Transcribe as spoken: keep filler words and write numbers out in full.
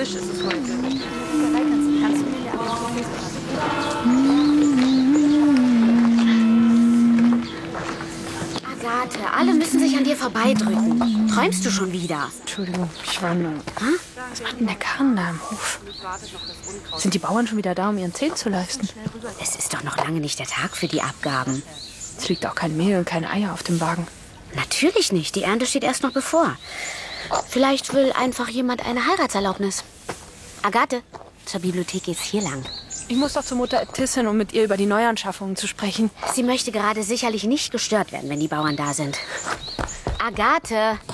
Tisch ist es heute. Agathe, alle müssen sich an dir vorbeidrücken. Träumst du schon wieder? Entschuldigung, ich war nur... Hm? Was macht denn der Kahn da im Hof? Sind die Bauern schon wieder da, um ihren Zehn zu leisten? Es ist doch noch lange nicht der Tag für die Abgaben. Es liegt auch kein Mehl und keine Eier auf dem Wagen. Natürlich nicht. Die Ernte steht erst noch bevor. Vielleicht will einfach jemand eine Heiratserlaubnis. Agathe, zur Bibliothek geht's hier lang. Ich muss doch zur Mutter Äbtissin, um mit ihr über die Neuanschaffungen zu sprechen. Sie möchte gerade sicherlich nicht gestört werden, wenn die Bauern da sind. Agathe!